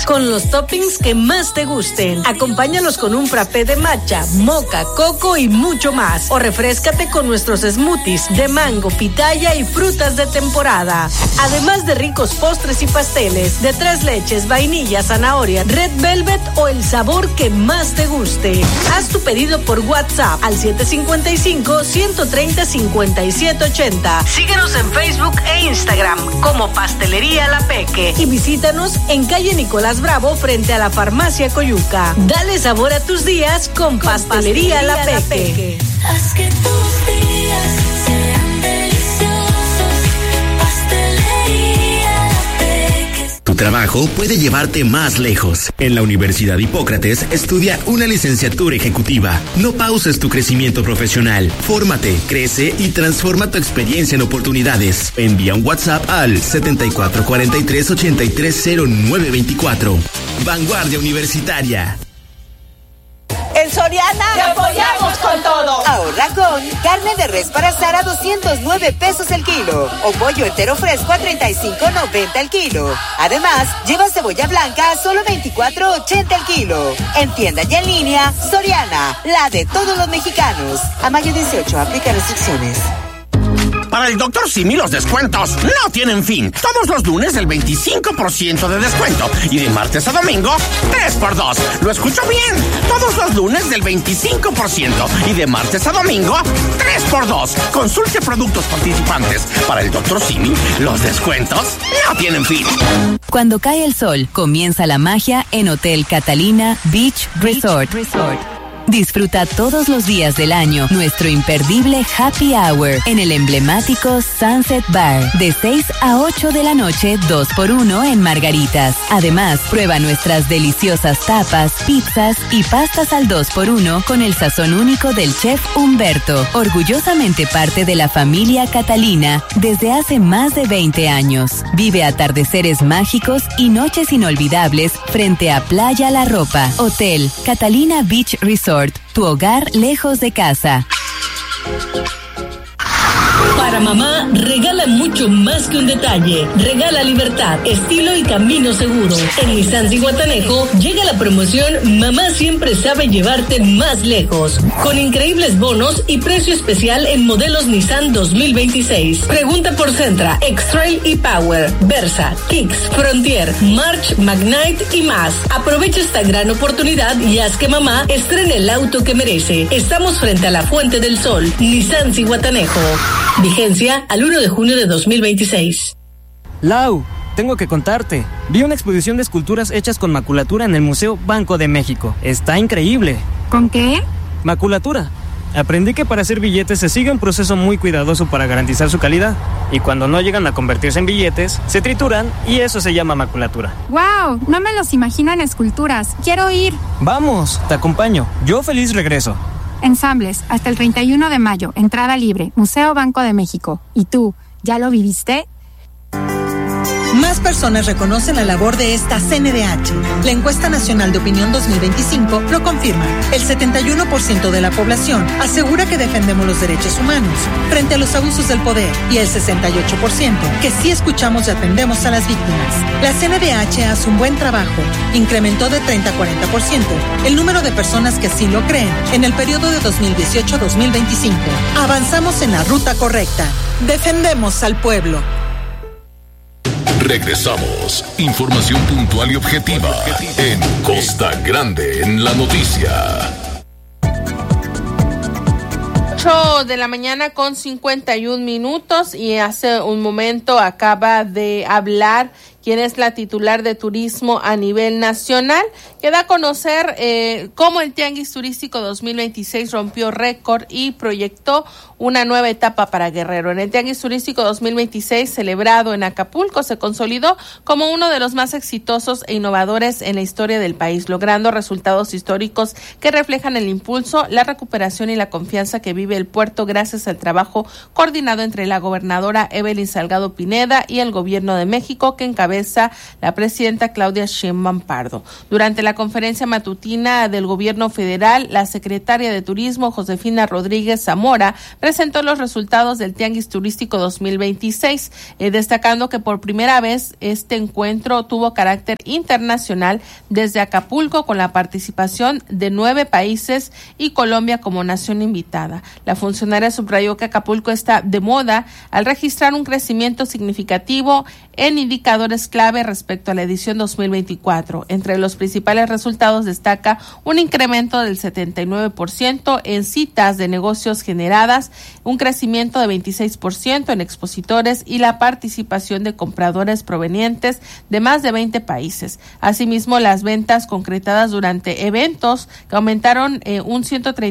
con los toppings que más te gusten. Acompáñalos con un frappé de matcha, mocha, coco y mucho más. O refréscate con nuestros smoothies de mango, pitaya y frutas de temporada. Además de ricos postres y pasteles de 3 leches, vainilla, zanahoria, red velvet o el sabor que más te guste. Haz tu pedido por WhatsApp al 755-130-5780. Síguenos en Facebook e Instagram como Pastelería La Peque y visítanos en calle Nicolás Bravo frente a la Farmacia Coyuca. Dale sabor a tus días con Pastelería La Peque. Haz que tus días sean deliciosos. Pastelería La Peque. Tu trabajo puede llevarte más lejos. En la Universidad Hipócrates estudia una licenciatura ejecutiva. No pauses tu crecimiento profesional. Fórmate, crece y transforma tu experiencia en oportunidades. Envía un WhatsApp al 7443-830924. Vanguardia Universitaria. En Soriana te apoyamos con todo. Ahorra con carne de res para asar a 209 pesos el kilo o pollo entero fresco a 35.90 el kilo. Además, lleva cebolla blanca a solo 24.80 el kilo. En tienda y en línea, Soriana, la de todos los mexicanos. A mayo 18 aplica restricciones. Para el Dr. Simi los descuentos no tienen fin. Todos los lunes el 25% de descuento y de martes a domingo 3x2. ¿Lo escucho bien? Todos los lunes del 25% y de martes a domingo 3x2. Consulte productos participantes. Para el Dr. Simi los descuentos no tienen fin. Cuando cae el sol, comienza la magia en Hotel Catalina Beach Resort. Disfruta todos los días del año nuestro imperdible Happy Hour en el emblemático Sunset Bar de 6 a 8 de la noche, 2x1 en Margaritas. Además, prueba nuestras deliciosas tapas, pizzas y pastas al 2x1 con el sazón único del chef Humberto, orgullosamente parte de la familia Catalina desde hace más de 20 años. Vive atardeceres mágicos y noches inolvidables frente a Playa La Ropa. Hotel Catalina Beach Resort. Tu hogar lejos de casa. Para mamá, regala mucho más que un detalle. Regala libertad, estilo y camino seguro. En Nissan Zihuatanejo llega la promoción Mamá siempre sabe llevarte más lejos. Con increíbles bonos y precio especial en modelos Nissan 2026. Pregunta por Sentra, X-Trail y Power, Versa, Kicks, Frontier, March, Magnite y más. Aprovecha esta gran oportunidad y haz que mamá estrene el auto que merece. Estamos frente a la Fuente del Sol. Nissan Zihuatanejo. Vigencia al 1 de junio de 2026. Lau, tengo que contarte. Vi una exposición de esculturas hechas con maculatura en el Museo Banco de México. Está increíble. ¿Con qué? Maculatura. Aprendí que para hacer billetes se sigue un proceso muy cuidadoso para garantizar su calidad. Y cuando no llegan a convertirse en billetes, se trituran y eso se llama maculatura. ¡Wow! No me los imagino en esculturas. Quiero ir. Vamos, te acompaño. Yo feliz regreso. Ensambles, hasta el 31 de mayo, entrada libre, Museo Banco de México. ¿Y tú, ya lo viviste? Más personas reconocen la labor de esta CNDH. La encuesta nacional de opinión 2025 lo confirma. El 71% de la población asegura que defendemos los derechos humanos frente a los abusos del poder y el 68% que sí escuchamos y atendemos a las víctimas. La CNDH hace un buen trabajo. Incrementó de 30 a 40% el número de personas que así lo creen en el periodo de 2018 a 2025. Avanzamos en la ruta correcta. Defendemos al pueblo. Regresamos. Información puntual y objetiva en Costa Grande en la noticia. 8 de la mañana con 51 minutos y hace un momento acaba de hablar quien es la titular de turismo a nivel nacional, que da a conocer cómo el Tianguis Turístico 2026 rompió récord y proyectó una nueva etapa para Guerrero. En el Tianguis Turístico 2026, celebrado en Acapulco, se consolidó como uno de los más exitosos e innovadores en la historia del país, logrando resultados históricos que reflejan el impulso, la recuperación y la confianza que vive el puerto gracias al trabajo coordinado entre la gobernadora Evelyn Salgado Pineda y el gobierno de México, que encabeza encabeza la presidenta Claudia Sheinbaum Pardo. Durante la conferencia matutina del gobierno federal, la secretaria de Turismo, Josefina Rodríguez Zamora, presentó los resultados del Tianguis Turístico 2026, destacando que por primera vez este encuentro tuvo carácter internacional desde Acapulco, con la participación de 9 países y Colombia como nación invitada. La funcionaria subrayó que Acapulco está de moda al registrar un crecimiento significativo en indicadores clave respecto a la edición 2024. Entre los principales resultados destaca un incremento del 79% en citas de negocios generadas, un crecimiento de 26% en expositores y la participación de compradores provenientes de más de 20 países. Asimismo, las ventas concretadas durante eventos que aumentaron un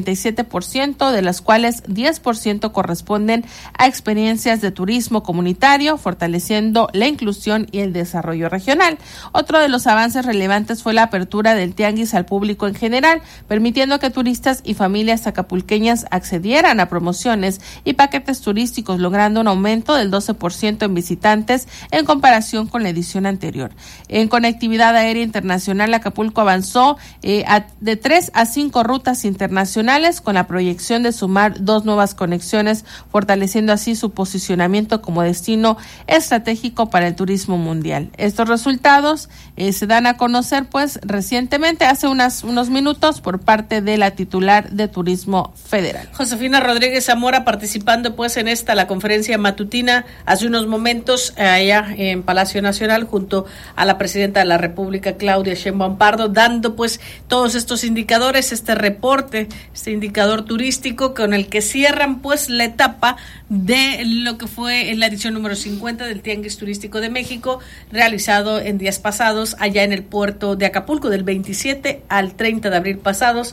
137%, de las cuales 10% corresponden a experiencias de turismo comunitario, fortaleciendo la inclusión y el desarrollo regional. Otro de los avances relevantes fue la apertura del tianguis al público en general, permitiendo que turistas y familias acapulqueñas accedieran a promociones y paquetes turísticos, logrando un aumento del 12% en visitantes en comparación con la edición anterior. En conectividad aérea internacional, Acapulco avanzó de 3 a 5 rutas internacionales, con la proyección de sumar 2 nuevas conexiones, fortaleciendo así su posicionamiento como destino estratégico para el turismo mundial. Estos resultados se dan a conocer pues recientemente, hace unos minutos, por parte de la titular de Turismo Federal. Josefina Rodríguez Zamora participando pues en la conferencia matutina hace unos momentos allá en Palacio Nacional junto a la presidenta de la República, Claudia Sheinbaum Pardo, dando pues todos estos indicadores, este reporte, este indicador turístico con el que cierran pues la etapa de lo que fue en la edición número 50 del Tianguis Turístico de México, realizado en días pasados allá en el puerto de Acapulco, del 27 al 30 de abril pasados,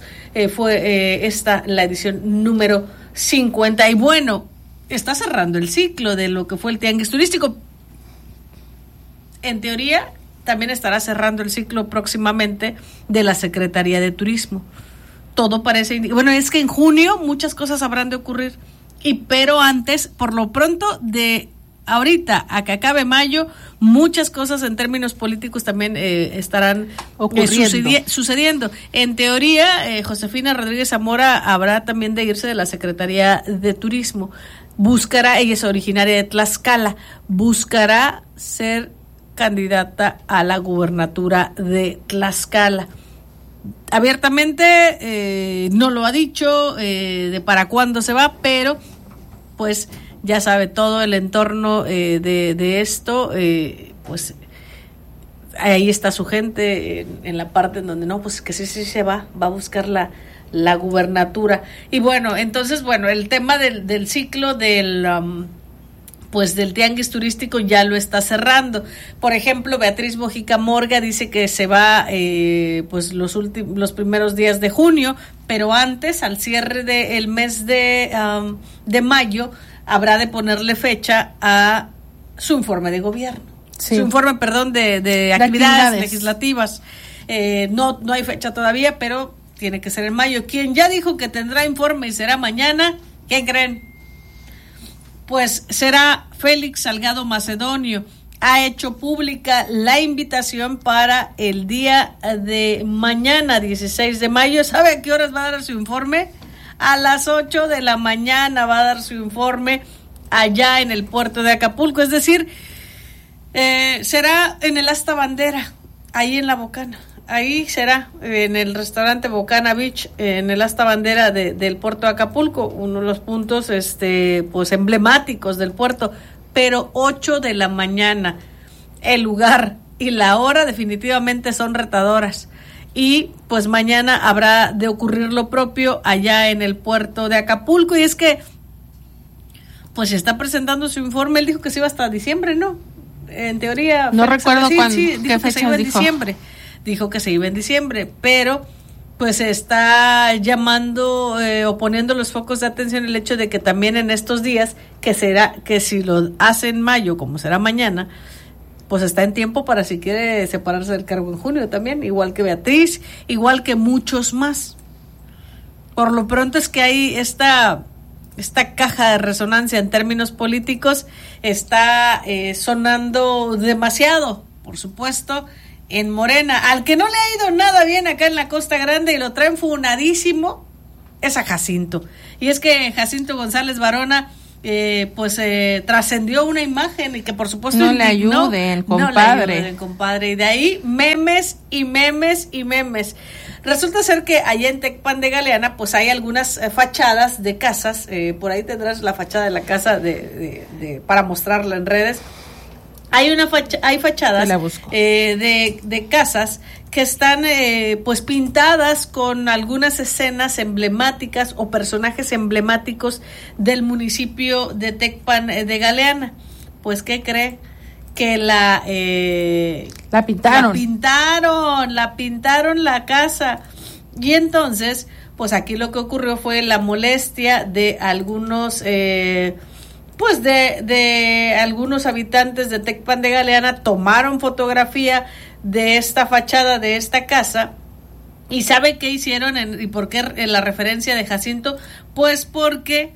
fue esta la edición número 50. Y bueno, está cerrando el ciclo de lo que fue el Tianguis Turístico. En teoría, también estará cerrando el ciclo próximamente de la Secretaría de Turismo. Todo parece... Bueno, es que en junio muchas cosas habrán de ocurrir, pero antes, por lo pronto, de ahorita a que acabe mayo, muchas cosas en términos políticos también estarán sucediendo. En teoría, Josefina Rodríguez Zamora habrá también de irse de la Secretaría de Turismo. Buscará, ella es originaria de Tlaxcala, buscará ser candidata a la gubernatura de Tlaxcala. Abiertamente no lo ha dicho de para cuándo se va, pero pues ya sabe todo el entorno de esto, pues ahí está su gente en la parte en donde no, pues que sí se va a buscar la gubernatura. Y bueno, entonces, bueno, el tema del ciclo del Tianguis Turístico ya lo está cerrando. Por ejemplo, Beatriz Mojica Morga dice que se va los primeros días de junio, pero antes, al cierre del mes de mayo, habrá de ponerle fecha a su informe de gobierno. Sí. Su informe, de actividades legislativas. No hay fecha todavía, pero tiene que ser en mayo. Quien ya dijo que tendrá informe y será mañana, ¿quién creen? Pues será Félix Salgado Macedonio. Ha hecho pública la invitación para el día de mañana, 16 de mayo. ¿Sabe a qué horas va a dar su informe? A las 8 de la mañana va a dar su informe allá en el puerto de Acapulco. Es decir, será en el Asta Bandera, ahí en la Bocana. Ahí será, en el restaurante Bocana Beach, en el Asta Bandera del puerto de Acapulco, uno de los puntos emblemáticos del puerto. Pero 8 de la mañana, el lugar y la hora definitivamente son retadoras. Y pues mañana habrá de ocurrir lo propio allá en el puerto de Acapulco. Y es que pues está presentando su informe. Él dijo que se iba hasta diciembre, ¿no? En teoría. No recuerdo qué fecha que se iba en diciembre. Dijo que se iba en diciembre, pero pues está llamando o poniendo los focos de atención el hecho de que también en estos días, que si lo hace en mayo, como será mañana, pues está en tiempo para si quiere separarse del cargo en junio también, igual que Beatriz, igual que muchos más. Por lo pronto es que hay esta caja de resonancia en términos políticos está sonando demasiado por supuesto, en Morena. Al que no le ha ido nada bien acá en la Costa Grande y lo traen funadísimo es a Jacinto. Y es que Jacinto González Varona trascendió una imagen y que por supuesto no le ayuden, compadre. Y de ahí memes y memes y memes. Resulta ser que allá en Tecpan de Galeana pues hay algunas fachadas de casas, por ahí tendrás la fachada de la casa para mostrarla en redes. Hay fachadas de casas que están pues pintadas con algunas escenas emblemáticas o personajes emblemáticos del municipio de Tecpan de Galeana. Pues, ¿qué cree? Que la pintaron la casa. Y entonces, pues aquí lo que ocurrió fue la molestia de algunos de algunos habitantes de Tecpan de Galeana. Tomaron fotografía de esta fachada de esta casa. ¿Y sabe qué hicieron y por qué la referencia de Jacinto? Pues porque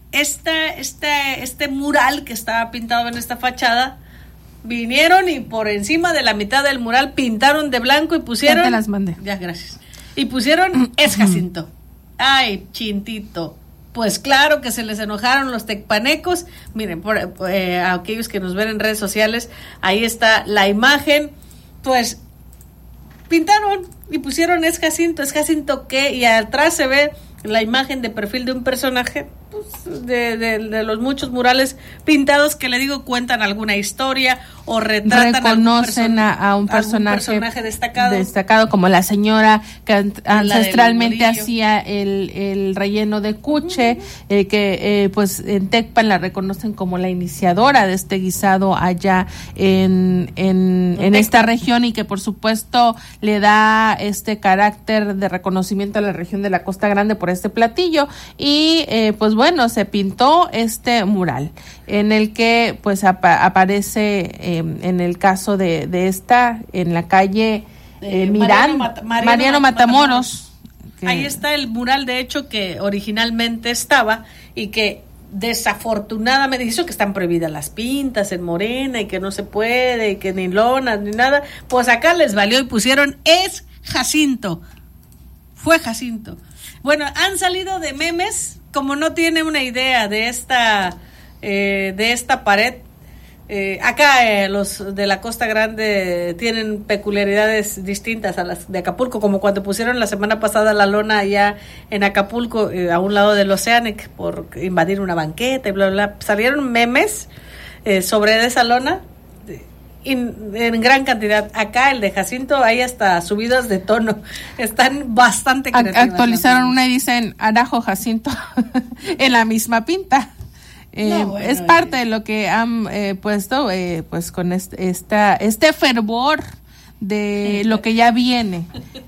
este mural que estaba pintado en esta fachada, vinieron y por encima de la mitad del mural pintaron de blanco y pusieron... Ya te las mandé. Ya, gracias. Y pusieron, es Jacinto. Ay, chintito. Pues claro que se les enojaron los tecpanecos. Miren, a aquellos que nos ven en redes sociales, ahí está la imagen. Pues pintaron y pusieron es Jacinto qué, y atrás se ve la imagen de perfil de un personaje, pues, de los muchos murales pintados que le digo cuentan alguna historia o retratan a un personaje destacado como la señora que ancestralmente hacía el relleno de cuche, que pues en Tecpan la reconocen como la iniciadora de este guisado allá en esta región, y que por supuesto le da este carácter de reconocimiento a la región de la Costa Grande por este platillo. Y pues bueno, se pintó este mural en el que pues aparece en el caso de esta, en la calle Mariano Matamoros. Ahí está el mural, de hecho, que originalmente estaba y que desafortunadamente hizo que están prohibidas las pintas en Morena y que no se puede y que ni lonas ni nada. Pues acá les valió y pusieron es Jacinto. Fue Jacinto. Bueno, han salido de memes, como no tiene una idea de esta pared. Acá los de la Costa Grande tienen peculiaridades distintas a las de Acapulco, como cuando pusieron la semana pasada la lona allá en Acapulco, a un lado del Oceanic, por invadir una banqueta y bla, bla. Salieron memes sobre esa lona en gran cantidad. Acá el de Jacinto hay hasta subidas de tono, están bastante creativas. Actualizaron una y dicen Arajo Jacinto en la misma pinta. Es parte de lo que han puesto pues con este fervor de lo que ya viene.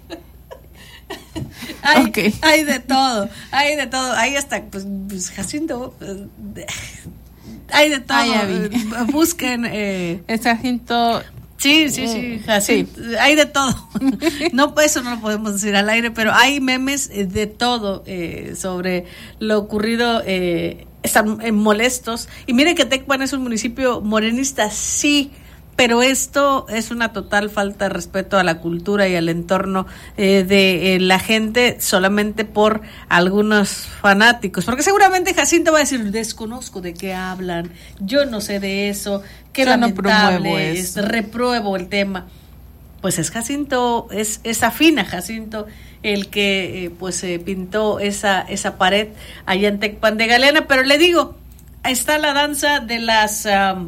Hay de todo, ahí está, pues Jacinto, hay de todo. Busquen es Jacinto. Sí, Jacinto, sí. Hay de todo. No, eso no lo podemos decir al aire, pero hay memes de todo sobre lo ocurrido. Están molestos. Y miren que Tecpan es un municipio morenista, sí, pero esto es una total falta de respeto a la cultura y al entorno de la gente, solamente por algunos fanáticos, porque seguramente Jacinto va a decir, desconozco de qué hablan, yo no sé de eso, qué lamentable es, repruebo el tema. Pues es Jacinto, es afín a Jacinto el que pintó esa pared allá en Tecpan de Galeana. Pero le digo, está la danza de las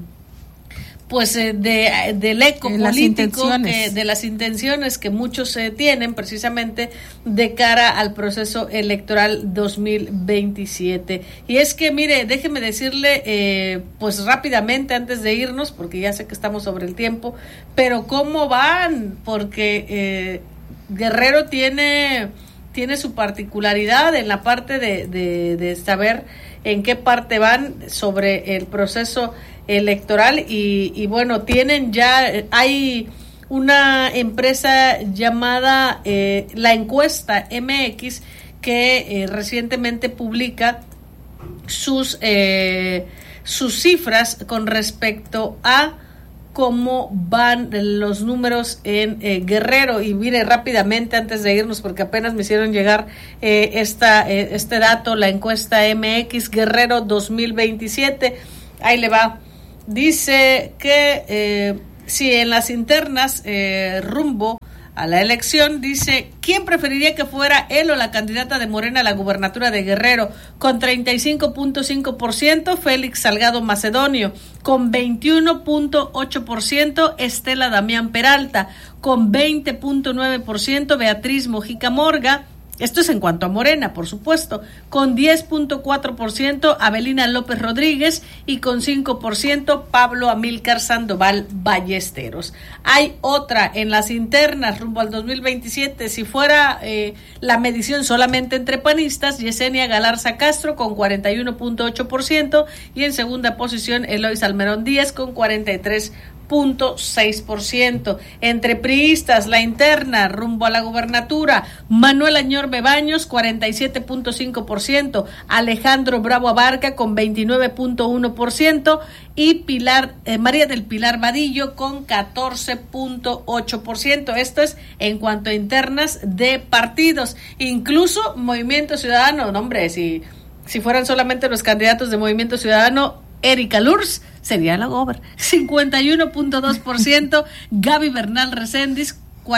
del eco político, de las intenciones que muchos tienen precisamente de cara al proceso electoral 2027. Y es que, mire, déjeme decirle, pues rápidamente antes de irnos, porque ya sé que estamos sobre el tiempo, pero ¿cómo van? Porque Guerrero tiene su particularidad en la parte de saber en qué parte van sobre el proceso electoral y bueno, hay una empresa llamada La Encuesta MX que recientemente publica sus cifras con respecto a cómo van los números en Guerrero. Y mire rápidamente antes de irnos, porque apenas me hicieron llegar este dato, la encuesta MX Guerrero 2027. Ahí le va. Dice que si en las internas rumbo a la elección, dice, ¿quién preferiría que fuera él o la candidata de Morena a la gubernatura de Guerrero? Con 35.5%, Félix Salgado Macedonio. Con 21.8%, Estela Damián Peralta. Con 20.9%, Beatriz Mojica Morga. Esto es en cuanto a Morena, por supuesto. Con 10.4%, Avelina López Rodríguez, y con 5%, Pablo Amílcar Sandoval Ballesteros. Hay otra en las internas rumbo al 2027. Si fuera la medición solamente entre panistas, Yesenia Galarza Castro con 41.8%, y en segunda posición Eloy Salmerón Díaz con 43.6%. Entre priistas, la interna rumbo a la gubernatura, Manuel Añorbe Baños 47.5%, Alejandro Bravo Abarca con 29.1% y María del Pilar Vadillo con 14.8%. Esto es en cuanto a internas de partidos. Incluso Movimiento Ciudadano, no hombre, si fueran solamente los candidatos de Movimiento Ciudadano, Erika Lurs sería la gober, 51.2%, Gaby Bernal Recendis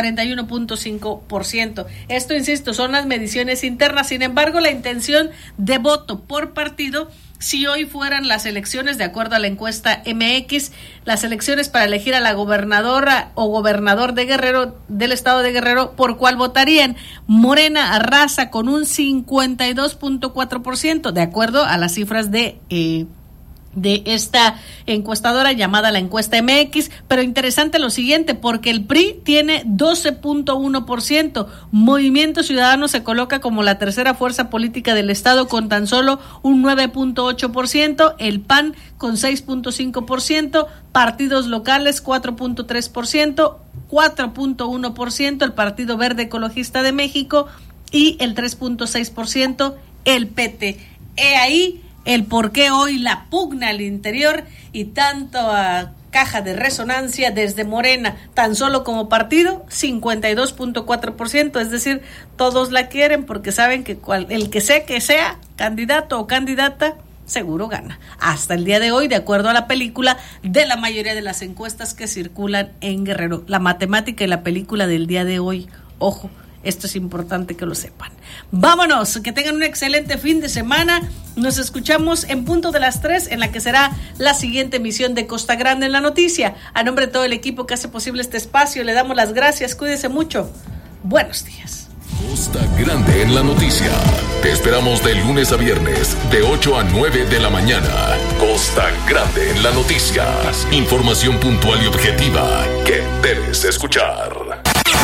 41.5%. Esto, insisto, son las mediciones internas. Sin embargo, la intención de voto por partido, si hoy fueran las elecciones, de acuerdo a la encuesta MX, las elecciones para elegir a la gobernadora o gobernador de Guerrero, del estado de Guerrero, ¿por cuál votarían? Morena arrasa con un 52.4%, de acuerdo a las cifras de esta encuestadora llamada la encuesta MX, pero interesante lo siguiente, porque el PRI tiene 12.1%, Movimiento Ciudadano se coloca como la tercera fuerza política del estado con tan solo un 9.8%, el PAN con 6.5%, partidos locales 4.3%, 4.1% el Partido Verde Ecologista de México y el 3.6% el PT. He ahí el por qué hoy la pugna al interior y tanto a caja de resonancia desde Morena, tan solo como partido, 52.4%, es decir, todos la quieren porque saben que el que sea candidato o candidata, seguro gana. Hasta el día de hoy, de acuerdo a la película de la mayoría de las encuestas que circulan en Guerrero. La matemática y la película del día de hoy, ojo, esto es importante que lo sepan. Vámonos, que tengan un excelente fin de semana. Nos escuchamos en punto de las 3 en la que será la siguiente emisión de Costa Grande en la Noticia. A nombre de todo el equipo que hace posible este espacio, le damos las gracias. Cuídese mucho. Buenos días. Costa Grande en la Noticia. Te esperamos de lunes a viernes, de 8 a 9 de la mañana. Costa Grande en la Noticia. Información puntual y objetiva que debes escuchar.